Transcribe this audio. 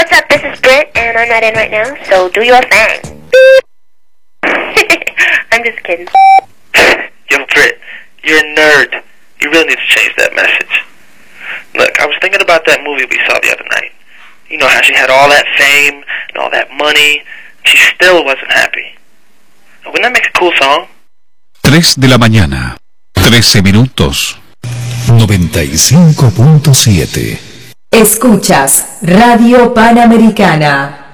what's up? This is Britt, and I'm not in right now, so do your thing. I'm just kidding. Yo, Britt, you're a nerd. You really need to change that message. Look, I was thinking about that movie we saw the other night. You know how she had all that fame and all that money. She still wasn't happy. Wouldn't that make a cool song? 3 de la mañana, 13 minutos. 95.7. Escuchas Radio Panamericana.